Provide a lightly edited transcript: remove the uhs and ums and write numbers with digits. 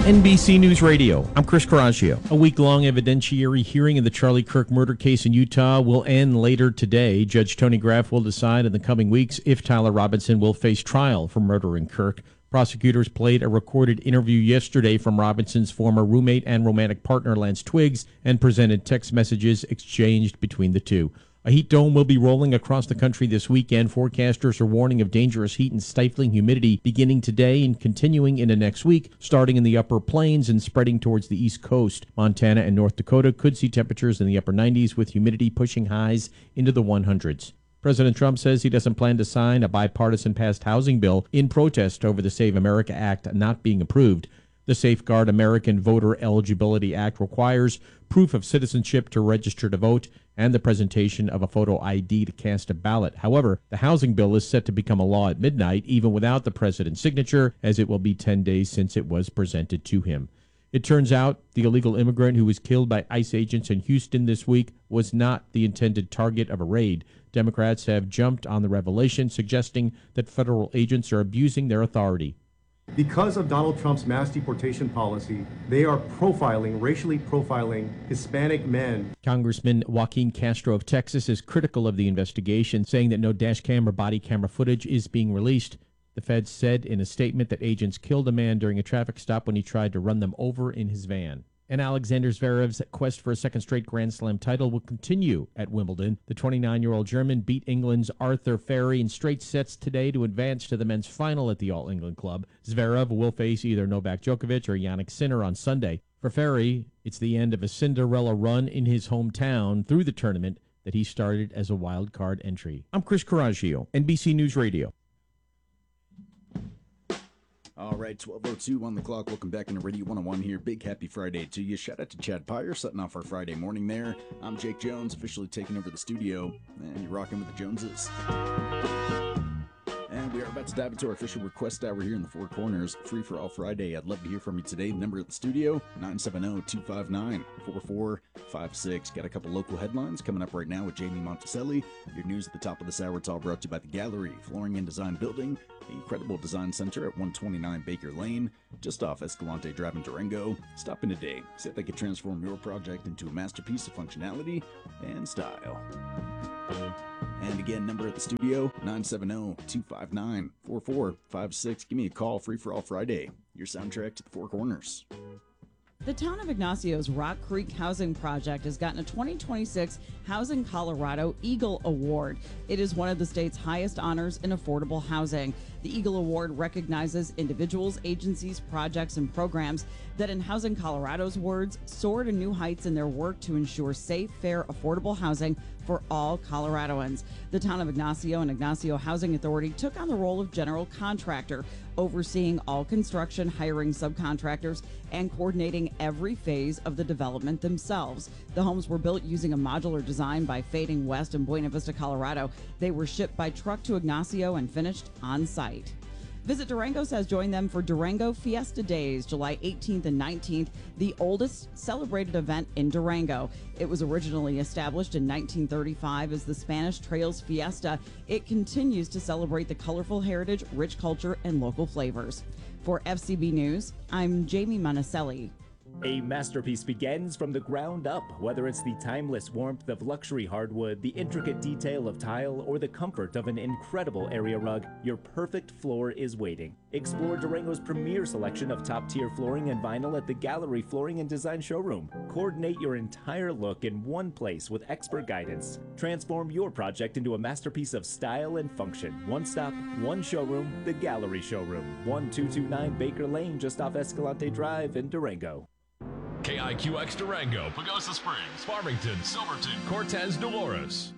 NBC News Radio, I'm Chris Coraggio. A week-long evidentiary hearing in the Charlie Kirk murder case in Utah will end later today. Judge Tony Graff will decide in the coming weeks if Tyler Robinson will face trial for murdering Kirk. Prosecutors played a recorded interview yesterday from Robinson's former roommate and romantic partner, Lance Twiggs, and presented text messages exchanged between the two. A heat dome will be rolling across the country this weekend. Forecasters are warning of dangerous heat and stifling humidity beginning today and continuing into next week, starting in the upper plains and spreading towards the East Coast. Montana and North Dakota could see temperatures in the upper 90s with humidity pushing highs into the 100s. President Trump says he doesn't plan to sign a bipartisan passed housing bill in protest over the Save America Act not being approved. The Safeguard American Voter Eligibility Act requires proof of citizenship to register to vote and the presentation of a photo ID to cast a ballot. However, the housing bill is set to become a law at midnight, even without the president's signature, as it will be 10 days since it was presented to him. It turns out the illegal immigrant who was killed by ICE agents in Houston this week was not the intended target of a raid. Democrats have jumped on the revelation, suggesting that federal agents are abusing their authority. Because of Donald Trump's mass deportation policy, they are racially profiling Hispanic men. Congressman Joaquin Castro of Texas is critical of the investigation, saying that no dash cam or body camera footage is being released. The feds said in a statement that agents killed a man during a traffic stop when he tried to run them over in his van. And Alexander Zverev's quest for a second straight Grand Slam title will continue at Wimbledon. The 29-year-old German beat England's Arthur Ferry in straight sets today to advance to the men's final at the All-England Club. Zverev will face either Novak Djokovic or Jannik Sinner on Sunday. For Ferry, it's the end of a Cinderella run in his hometown through the tournament that he started as a wild card entry. I'm Chris Coraggio, NBC News Radio. All right, 12:02 on the clock. Welcome back into Radio 101 here. Big happy Friday to you. Shout out to Chad Pyre, setting off our Friday morning there. I'm Jake Jones, officially taking over the studio, and you're rocking with the Joneses. And we are about to dive into our official request hour here in the Four Corners. Free for all Friday. I'd love to hear from you today. The number at the studio, 970-259-4456. Got a couple local headlines coming up right now with Jamie Monticelli. Your news at the top of this hour. It's all brought to you by the Gallery Flooring and Design Building, the incredible design center at 129 Baker Lane, just off Escalante Drive in Durango. Stop in today. See if they can transform your project into a masterpiece of functionality and style. And again, number at the studio, 970-259-4456. Give me a call, free for all Friday. Your soundtrack to the Four Corners. The town of Ignacio's Rock Creek Housing Project has gotten a 2026 Housing Colorado Eagle Award. It is one of the state's highest honors in affordable housing. The Eagle Award recognizes individuals, agencies, projects, and programs that, in Housing Colorado's words, soar to new heights in their work to ensure safe, fair, affordable housing for all Coloradoans. The town of Ignacio and Ignacio Housing Authority took on the role of general contractor, overseeing all construction, hiring subcontractors, and coordinating every phase of the development themselves. The homes were built using a modular design by Fading West in Buena Vista, Colorado. They were shipped by truck to Ignacio and finished on site. Visit Durango's has joined them for Durango Fiesta Days, July 18th and 19th, the oldest celebrated event in Durango. It was originally established in 1935 as the Spanish Trails Fiesta. It continues to celebrate the colorful heritage, rich culture, and local flavors. For FCB News, I'm Jamie Monticelli. A masterpiece begins from the ground up, whether it's the timeless warmth of luxury hardwood, the intricate detail of tile, or the comfort of an incredible area rug, your perfect floor is waiting. Explore Durango's premier selection of top-tier flooring and vinyl at the Gallery Flooring and Design Showroom. Coordinate your entire look in one place with expert guidance. Transform your project into a masterpiece of style and function. One stop, one showroom, the Gallery Showroom, 1229 Baker Lane, just off Escalante Drive in Durango. KIQX Durango, Pagosa Springs, Farmington, Silverton, Cortez, Dolores.